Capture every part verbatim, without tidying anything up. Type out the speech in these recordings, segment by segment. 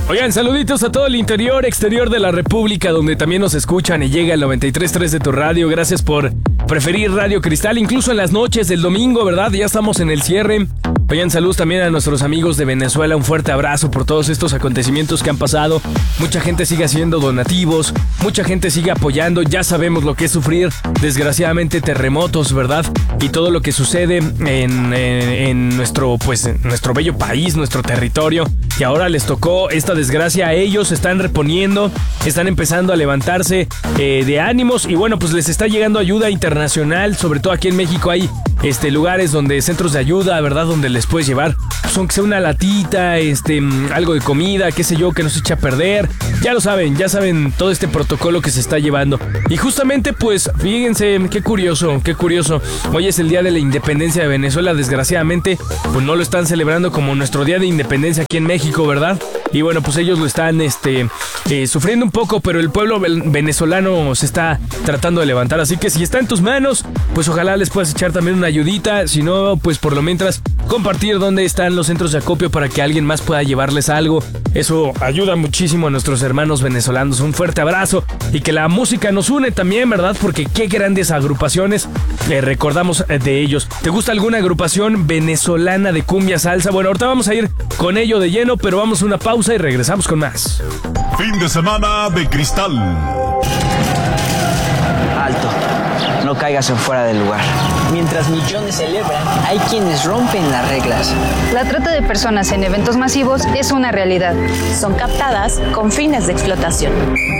Oigan, saluditos a todo el interior, exterior de la República, donde también nos escuchan y llega el noventa y tres punto tres de tu radio. Gracias por preferir Radio Cristal, incluso en las noches del domingo, ¿verdad? Ya estamos en el cierre. Oigan, saludos también a nuestros amigos de Venezuela. Un fuerte abrazo por todos estos acontecimientos que han pasado. Mucha gente sigue haciendo donativos, mucha gente sigue apoyando. Ya sabemos lo que es sufrir, desgraciadamente, terremotos, ¿verdad? Y todo lo que sucede en, en, en nuestro, pues, en nuestro bello país, nuestro territorio. Y ahora les tocó esta desgracia a ellos. Se están reponiendo, están empezando a levantarse eh, de ánimos. Y bueno, pues les está llegando ayuda internacional. Sobre todo aquí en México hay este, lugares donde, centros de ayuda, ¿verdad? Donde les puedes llevar, pues, aunque sea una latita, este, algo de comida, qué sé yo, que no se eche a perder. Ya lo saben, ya saben todo este protocolo que se está llevando. Y justamente, pues, fíjense, qué curioso, qué curioso. Hoy es el día de la independencia de Venezuela. Desgraciadamente, pues no lo están celebrando como nuestro día de independencia aquí en México, ¿verdad? Y bueno, pues ellos lo están este, eh, sufriendo un poco, pero el pueblo venezolano se está tratando de levantar. Así que si está en tus manos, pues ojalá les puedas echar también una ayudita. Si no, pues por lo mientras compartir dónde están los centros de acopio para que alguien más pueda llevarles algo. Eso ayuda muchísimo a nuestros hermanos venezolanos. Un fuerte abrazo y que la música nos une también, ¿verdad? Porque qué grandes agrupaciones eh, recordamos de ellos. ¿Te gusta alguna agrupación venezolana de cumbia salsa? Bueno, ahorita vamos a ir con ello de lleno, pero vamos a una pausa y regresamos con más. Fin de semana de Cristal. Alto, no caigas en fuera del lugar. Mientras millones celebran, hay quienes rompen las reglas. La trata de personas en eventos masivos es una realidad. Son captadas con fines de explotación.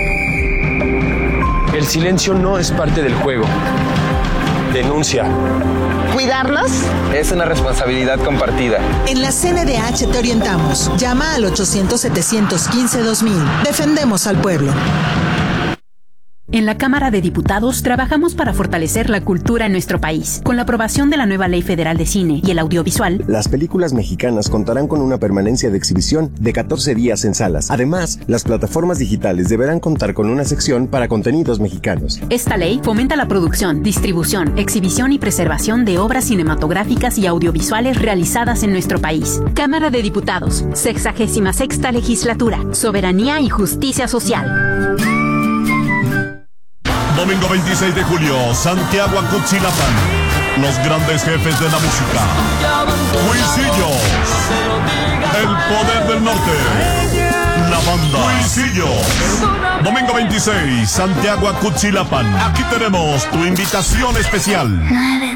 El silencio no es parte del juego. Denuncia. ¿Cuidarlos? Es una responsabilidad compartida. En la C N D H te orientamos. Llama al ochocientos, setecientos quince, dos mil. Defendemos al pueblo. En la Cámara de Diputados trabajamos para fortalecer la cultura en nuestro país. Con la aprobación de la nueva Ley Federal de Cine y el Audiovisual, las películas mexicanas contarán con una permanencia de exhibición de catorce días en salas. Además, las plataformas digitales deberán contar con una sección para contenidos mexicanos. Esta ley fomenta la producción, distribución, exhibición y preservación de obras cinematográficas y audiovisuales realizadas en nuestro país. Cámara de Diputados, sexagésima sexta legislatura, soberanía y justicia social. Domingo veintiséis de julio, Santiago Acutzilapán. Los grandes jefes de la música. Huisillos. El poder del norte. La banda Huisillos. Domingo veintiséis, Santiago Acutzilapán. Aquí tenemos tu invitación especial.